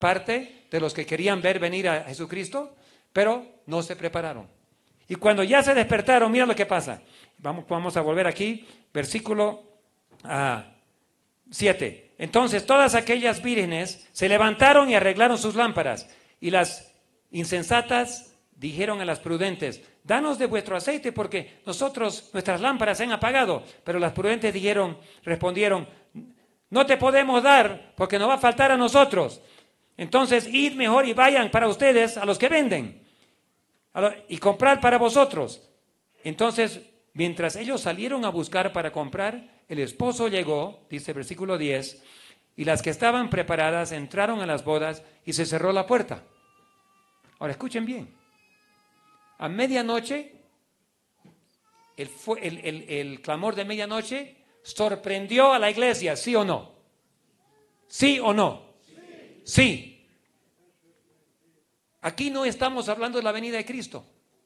parte de los que querían ver venir a Jesucristo, pero no se prepararon. Y cuando ya se despertaron, mira lo que pasa. Vamos a volver aquí, versículo 7. Entonces todas aquellas vírgenes se levantaron y arreglaron sus lámparas, y las insensatas dijeron a las prudentes: danos de vuestro aceite, porque nuestras lámparas se han apagado. Pero las prudentes respondieron: no te podemos dar, porque nos va a faltar a nosotros. Entonces id mejor y vayan para ustedes a los que venden, y comprad para vosotros. Entonces, mientras ellos salieron a buscar para comprar, el esposo llegó, dice versículo 10, y las que estaban preparadas entraron a las bodas y se cerró la puerta. Ahora escuchen bien. A medianoche, el clamor de medianoche sorprendió a la iglesia, ¿sí o no? ¿Sí o no? Sí. Aquí no estamos hablando de la venida de Cristo.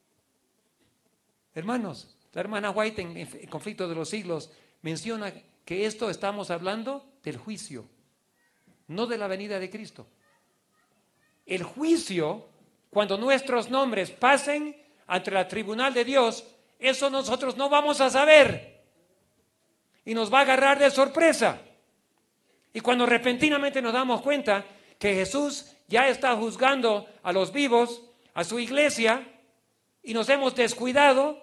Hermanos, la hermana White en el Conflicto de los Siglos menciona que estamos hablando del juicio, no de la venida de Cristo. El juicio, cuando nuestros nombres pasen ante el tribunal de Dios, eso nosotros no vamos a saber y nos va a agarrar de sorpresa. Y cuando repentinamente nos damos cuenta que Jesús ya está juzgando a los vivos, a su iglesia, y nos hemos descuidado,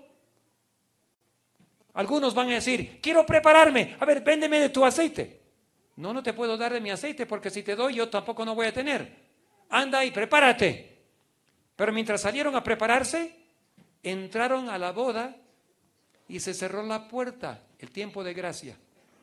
algunos van a decir: quiero prepararme, a ver, véndeme de tu aceite. No te puedo dar de mi aceite, porque si te doy yo tampoco no voy a tener. Anda y prepárate. Pero mientras salieron a prepararse, entraron a la boda y se cerró la puerta, el tiempo de gracia.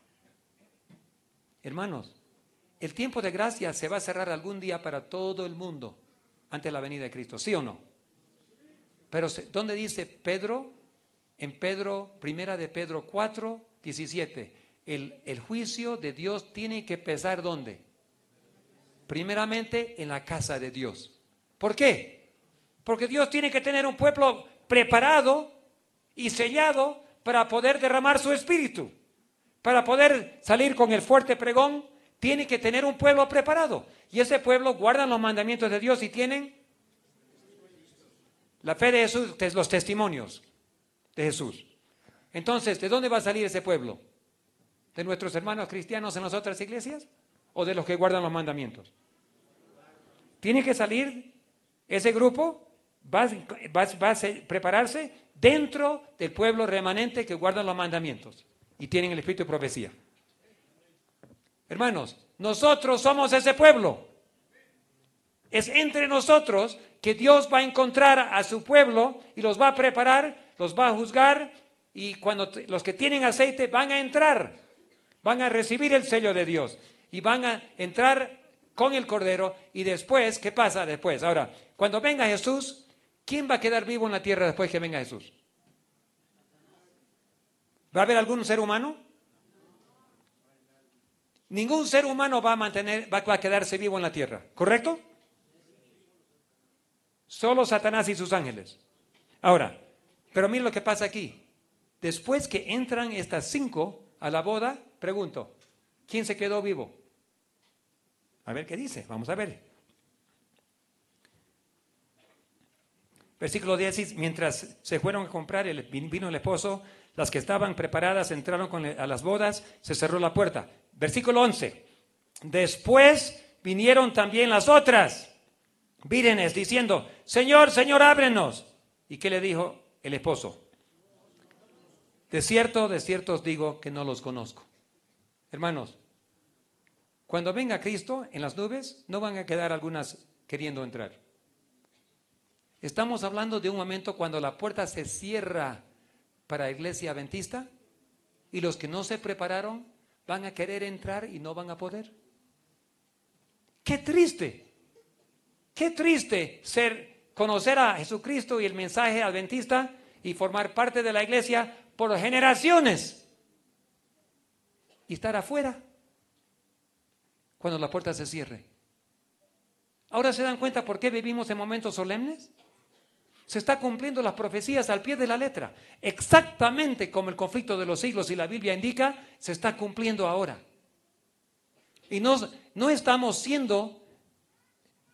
Hermanos, el tiempo de gracia se va a cerrar algún día para todo el mundo ante la venida de Cristo, ¿sí o no? Pero ¿dónde dice Pedro? En primera de Pedro 4, 17. El juicio de Dios tiene que empezar ¿dónde? Primeramente en la casa de Dios. ¿Por qué? Porque Dios tiene que tener un pueblo preparado y sellado para poder derramar su espíritu. Para poder salir con el fuerte pregón, tiene que tener un pueblo preparado. Y ese pueblo guarda los mandamientos de Dios y tienen la fe de Jesús, los testimonios de Jesús. Entonces, ¿de dónde va a salir ese pueblo? ¿De nuestros hermanos cristianos en las otras iglesias? ¿O de los que guardan los mandamientos? Tiene que salir ese grupo, va a prepararse dentro del pueblo remanente que guarda los mandamientos y tienen el espíritu de profecía. Hermanos, nosotros somos ese pueblo. Es entre nosotros que Dios va a encontrar a su pueblo y los va a preparar, los va a juzgar, y cuando los que tienen aceite van a entrar, van a recibir el sello de Dios y van a entrar con el Cordero. Y después, ¿qué pasa después? Ahora, cuando venga Jesús, ¿quién va a quedar vivo en la tierra después que venga Jesús? ¿Va a haber algún ser humano? Ningún ser humano va a quedarse vivo en la tierra, ¿correcto? Solo Satanás y sus ángeles. Ahora, pero mira lo que pasa aquí. Después que entran estas 5 a la boda, pregunto, ¿quién se quedó vivo? A ver qué dice, vamos a ver. Versículo 10, mientras se fueron a comprar, vino el esposo, las que estaban preparadas entraron a las bodas, se cerró la puerta. Versículo 11, después vinieron también las otras vírgenes diciendo: Señor, Señor, ábrenos. ¿Y qué le dijo el esposo? De cierto os digo que no los conozco. Hermanos, cuando venga Cristo en las nubes, no van a quedar algunas queriendo entrar. Estamos hablando de un momento cuando la puerta se cierra para la iglesia adventista y los que no se prepararon van a querer entrar y no van a poder. ¡Qué triste! ¡Qué triste conocer a Jesucristo y el mensaje adventista y formar parte de la iglesia por generaciones y estar afuera cuando la puerta se cierre! ¿Ahora se dan cuenta por qué vivimos en momentos solemnes? Se está cumpliendo las profecías al pie de la letra. Exactamente como el conflicto de los siglos y la Biblia indica, se está cumpliendo ahora. Y no estamos siendo